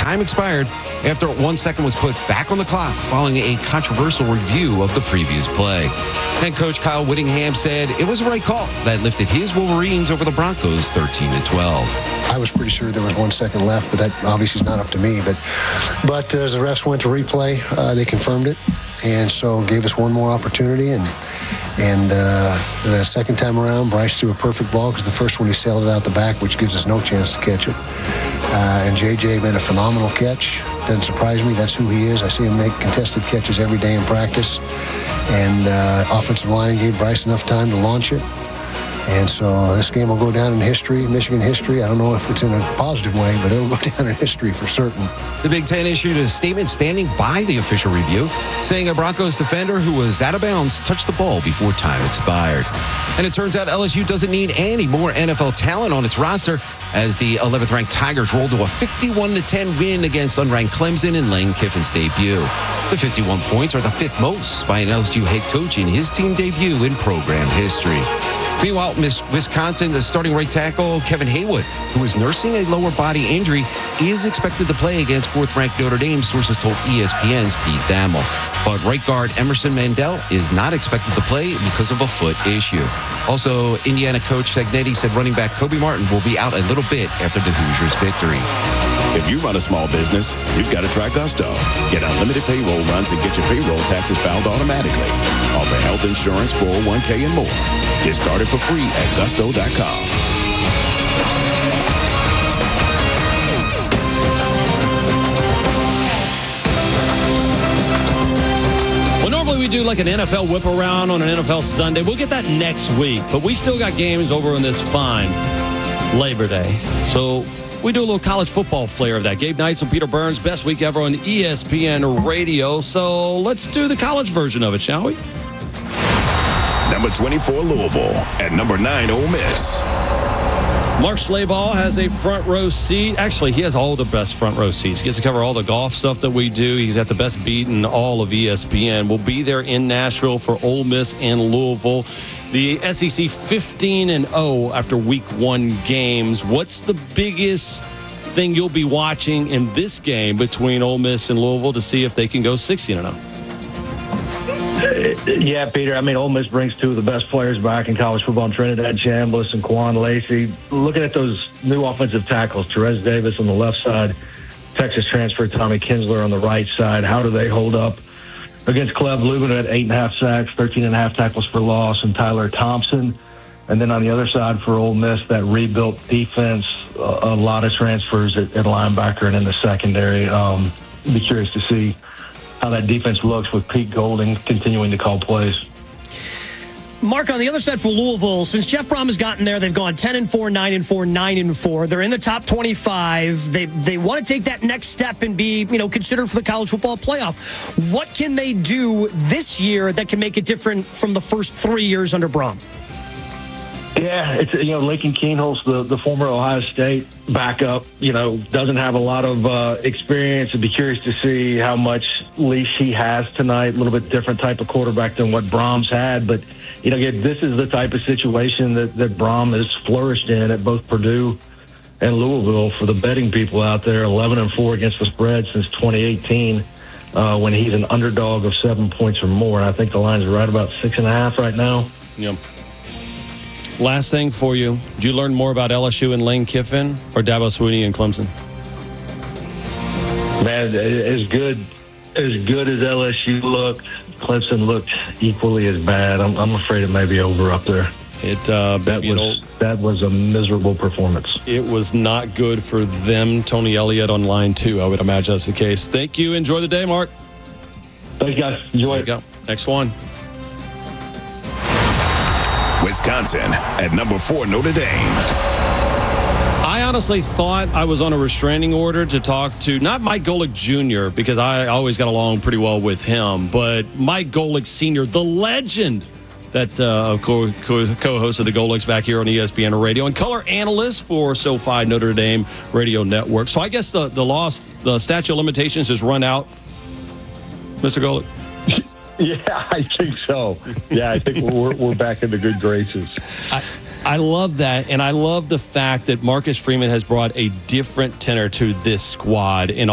time expired after 1 second was put back on the clock following a controversial review of the previous play. Head coach Kyle Whittingham said it was the right call that lifted his Wolverines over the Broncos 13-12. I was pretty sure there was 1 second left, but that obviously is not up to me. But as the refs went to replay, they confirmed it, and so gave us one more opportunity. And the second time around, Bryce threw a perfect ball because the first one he sailed it out the back, which gives us no chance to catch it. And JJ made a phenomenal catch. Doesn't surprise me. That's who he is. I see him make contested catches every day in practice. And offensive line gave Bryce enough time to launch it. And so this game will go down in history, Michigan history. I don't know if it's in a positive way, but it'll go down in history for certain. The Big Ten issued a statement standing by the official review, saying a Broncos defender who was out of bounds touched the ball before time expired. And it turns out LSU doesn't need any more NFL talent on its roster as the 11th-ranked Tigers rolled to a 51-10 win against unranked Clemson in Lane Kiffin's debut. The 51 points are the fifth most by an LSU head coach in his team debut in program history. Meanwhile, Wisconsin's starting right tackle Kevin Haywood, who is nursing a lower body injury, is expected to play against fourth-ranked Notre Dame, sources told ESPN's Pete Thamel. But right guard Emerson Mandel is not expected to play because of a foot issue. Also, Indiana coach Cegnetti said running back Kobe Martin will be out a little bit after the Hoosiers' victory. If you run a small business, you've got to try Gusto. Get unlimited payroll runs and get your payroll taxes filed automatically. Offer health insurance, 401k, and more. Get started for free at gusto.com. Well, normally we do like an NFL whip around on an NFL Sunday. We'll get that next week, but we still got games over on this fine Labor Day. So we do a little college football flair of that. Gabe Knights and Peter Burns, best week ever on ESPN Radio. So let's do the college version of it, shall we? Number 24, Louisville. At number 9, Ole Miss. Mark Schlabach has a front row seat. Actually, he has all the best front row seats. He gets to cover all the golf stuff that we do. He's at the best beat in all of ESPN. We'll be there in Nashville for Ole Miss and Louisville. The SEC 15-0 after week 1 games. What's the biggest thing you'll be watching in this game between Ole Miss and Louisville to see if they can go 16-0? Yeah, Peter. I mean, Ole Miss brings two of the best players back in college football, Trinidad Chambliss and Quan Lacey. Looking at those new offensive tackles, Therese Davis on the left side, Texas transfer Tommy Kinsler on the right side. How do they hold up against Cleve Lubin at 8.5 sacks, 13.5 tackles for loss, and Tyler Thompson? And then on the other side for Ole Miss, that rebuilt defense, a lot of transfers at linebacker and in the secondary. Be curious to see how that defense looks with Pete Golding continuing to call plays. Mark, on the other side for Louisville, since Jeff Brom has gotten there, they've gone 10-4, 9-4, 9-4. They're in the top 25. They want to take that next step and be, considered for the college football playoff. What can they do this year that can make it different from the first 3 years under Brom? Yeah, it's Lincoln Kienholz, the former Ohio State backup, doesn't have a lot of experience. I'd be curious to see how much leash he has tonight. A little bit different type of quarterback than what Brom's had, but this is the type of situation that Brom has flourished in at both Purdue and Louisville. For the betting people out there, 11-4 against the spread since 2018, when he's an underdog of 7 points or more. And I think the line's right about 6.5 right now. Yep. Last thing for you. Did you learn more about LSU and Lane Kiffin or Dabo Swinney and Clemson? Man, as good as LSU looked, Clemson looked equally as bad. I'm afraid it may be over up there. That was a miserable performance. It was not good for them. Tony Elliott on line 2. I would imagine that's the case. Thank you. Enjoy the day, Mark. Thanks, guys. Enjoy it. Go. Next one. Wisconsin at number 4, Notre Dame. I honestly thought I was on a restraining order to talk to, not Mike Golick Jr., because I always got along pretty well with him, but Mike Golick Sr., the legend that co-host of the Golicks back here on ESPN Radio and color analyst for SoFi Notre Dame Radio Network. So I guess the statute of limitations has run out, Mr. Golick. Yeah, I think so. Yeah, I think we're back in the good graces. I love that, and I love the fact that Marcus Freeman has brought a different tenor to this squad in